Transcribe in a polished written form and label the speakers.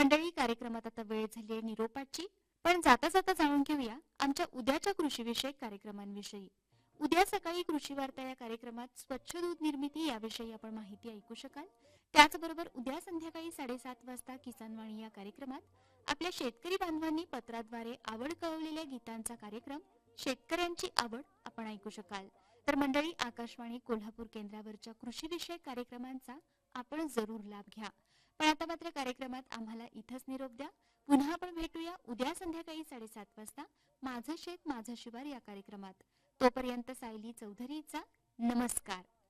Speaker 1: मंडळी, कार्यक्रमात आता वेळ झाली आहे निरोपाची. पण जाता जाता जाणून घेऊया आमच्या उद्याच्या कृषीविषयक कार्यक्रमांविषयी. उद्या सकाळी कृषी वार्ता या कार्यक्रमात स्वच्छ दूध निर्मिती याविषयी आपण माहिती ऐकू शकाल. त्याचबरोबर उद्या संध्याकाळी 7:30 वाजता किसान वाणी या कार्यक्रमात आपल्या शेतकरी बांधवांनी पत्राद्वारे आवड कळवलेल्या गीतांचा कार्यक्रम शेतकऱ्यांची आवड आपण ऐकू शकाल. तर मंडळी, आकाशवाणी कोल्हापूर केंद्रावरच्या कृषीविषयक कार्यक्रमांचा आपण जरूर लाभ घ्या. पण आता मात्र कार्यक्रमात आम्हाला इथंच निरोप द्या. पुन्हा आपण भेटूया उद्या संध्याकाळी 7:30 वाजता माझं शेत माझं शिवार या कार्यक्रमात. तोपर्यंत सायली चौधरीचा नमस्कार.